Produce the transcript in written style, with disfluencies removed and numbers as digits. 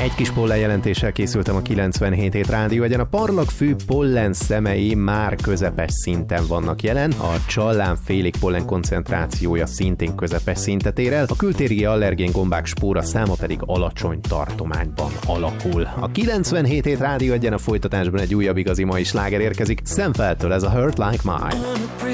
Egy kis pollen jelentéssel készültem a 97 hét rádió egyen. A parlagfű pollen szemei már közepes szinten vannak jelen, a csallán félig pollen koncentrációja szintén közepes szintet ér el, a kültéri allergén gombák spóra száma pedig alacsony tartományban alakul. A 97 hét rádió egyen a folytatásban egy újabb igazi mai sláger érkezik, Sam Feltől, ez a Hurt Like Mine.